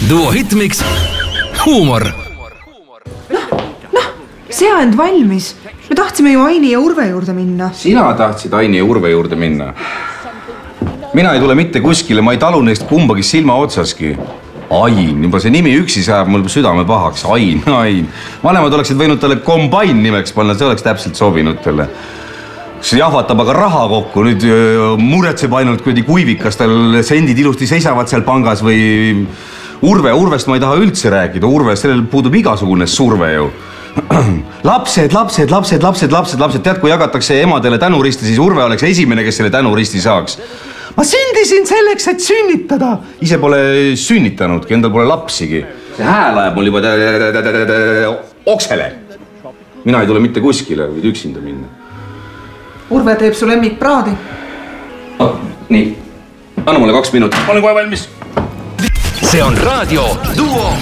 Duo Hitmix, huumor. Seand valmis. Me tahtsime ju Aini ja Urve juurde minna. Sina tahtsid Aini ja Urve juurde minna. Mina ei tule mitte kuskile, ma ei talu neist kumbagi silma otsaski. Ain, juba see nimi üksi saab mul südame pahaks. Ain. Vanemad oleksid võinud talle Kombain nimeks panna, see oleks täpselt sobinud talle. See jahvatab aga raha kokku, nüüd muretseb ainult kuidagi kuivikas, tal sendid ilusti seisavad seal pangas või Urvest ma ei taha üldse rääkida, Urve, sellel puudub igasugune surve ju. Lapsed, tead, kui jagatakse emadele tänuristi, siis Urve oleks esimene, kes selle tänuristi saaks. Ma sündisin selleks, et sünnitada. Ise pole sünnitanudki, endal pole lapsigi. See hääl ajab mul juba oksele. Mina ei tule mitte kuskile, võid üksinda minna. Urve teeb su lemmikpraadi. Nii, anna mulle 2 minutit, ma olen kohe valmis. See on Raadio Duo